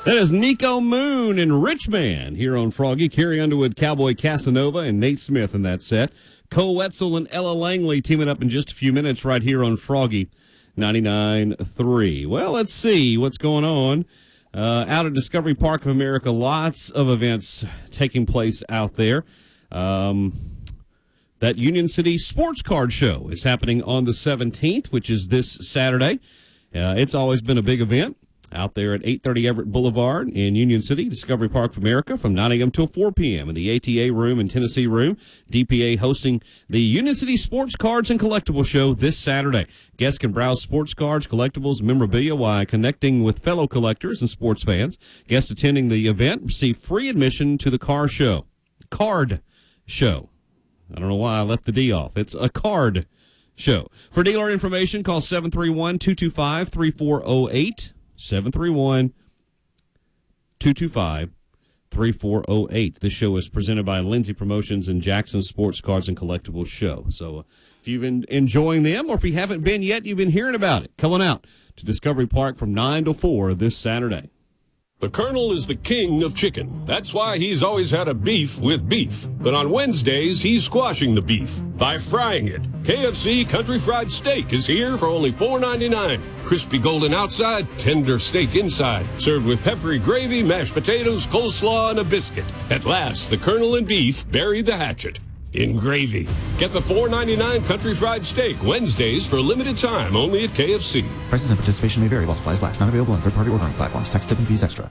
That is Nico Moon and Rich Man here on Froggy. Carrie Underwood, Cowboy Casanova, and Nate Smith in that set. Cole Wetzel and Ella Langley teaming up in just a few minutes right here on Froggy 99.3. Well, let's see what's going on out at Discovery Park of America. Lots of events taking place out there. That Union City Sports Card Show is happening on the 17th, which is this Saturday. It's always been a big event out there at 830 Everett Boulevard in Union City, Discovery Park of America, from 9 a.m. till 4 p.m. in the ATA room and Tennessee room. DPA hosting the Union City Sports Cards and Collectibles Show this Saturday. Guests can browse sports cards, collectibles, memorabilia while connecting with fellow collectors and sports fans. Guests attending the event receive free admission to the card show. I don't know why I left the D off. It's a card show. For dealer information, call 731-225-3408. 731-225-3408. This show is presented by Lindsay Promotions and Jackson Sports Cards and Collectibles Show. So if you've been enjoying them, or if you haven't been yet, you've been hearing about it. Come on out to Discovery Park from 9 to 4 this Saturday. The Colonel is the king of chicken. That's why he's always had a beef with beef. But on Wednesdays, he's squashing the beef by frying it. KFC Country Fried Steak is here for only $4.99. Crispy golden outside, tender steak inside. Served with peppery gravy, mashed potatoes, coleslaw, and a biscuit. At last, the Colonel and beef buried the hatchet in gravy. Get the $4.99 Country Fried Steak Wednesdays for a limited time only at KFC. Prices and participation may vary while supplies last. Not available on third-party ordering platforms. Tax, tip, and fees extra.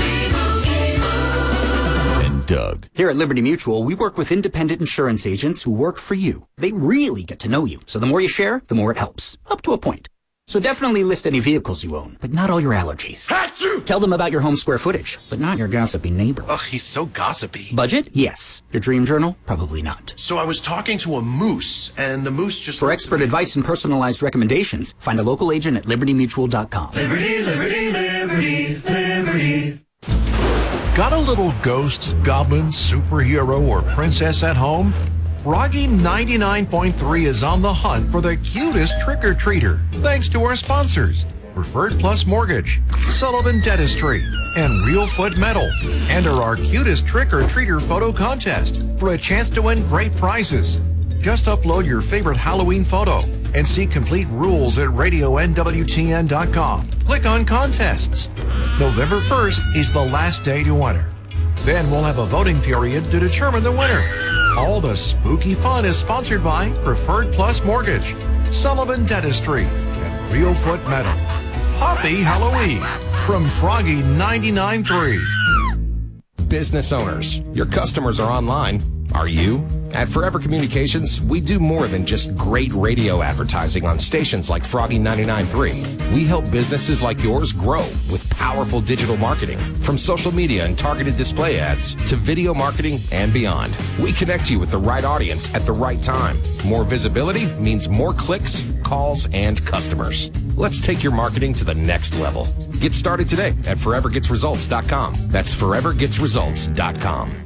And Doug. Here at Liberty Mutual, we work with independent insurance agents who work for you. They really get to know you. So the more you share, the more it helps. Up to a point. So definitely list any vehicles you own, but not all your allergies. Achoo! Tell them about your home square footage, but not your gossipy neighbor. Ugh, he's so gossipy. Budget? Yes. Your dream journal? Probably not. So I was talking to a moose, and the moose just... For expert advice and personalized recommendations, find a local agent at libertymutual.com. Liberty, liberty, liberty, liberty. Got a little ghost, goblin, superhero, or princess at home? Froggy 99.3 is on the hunt for the cutest trick-or-treater, thanks to our sponsors, Preferred Plus Mortgage, Sullivan Dentistry, and Real Foot Metal. Enter our cutest trick-or-treater photo contest for a chance to win great prizes. Just upload your favorite Halloween photo and see complete rules at radionwtn.com. Click on Contests. November 1st is the last day to enter. Then we'll have a voting period to determine the winner. All the spooky fun is sponsored by Preferred Plus Mortgage, Sullivan Dentistry, and Real Foot Metal. Happy Halloween from Froggy 99.3. Business owners, your customers are online. Are you? At Forever Communications, we do more than just great radio advertising on stations like Froggy 99.3. We help businesses like yours grow with powerful digital marketing, from social media and targeted display ads to video marketing and beyond. We connect you with the right audience at the right time. More visibility means more clicks, calls, and customers. Let's take your marketing to the next level. Get started today at forevergetsresults.com. That's forevergetsresults.com.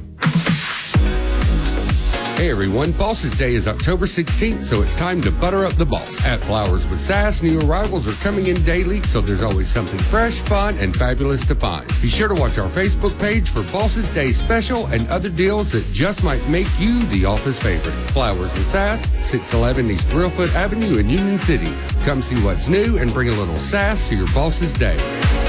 Hey everyone, Bosses Day is October 16th, so it's time to butter up the boss. At Flowers with Sass, new arrivals are coming in daily, so there's always something fresh, fun, and fabulous to find. Be sure to watch our Facebook page for Bosses Day special and other deals that just might make you the office favorite. Flowers with Sass, 611 East Reelfoot Avenue in Union City. Come see what's new and bring a little sass to your Bosses Day.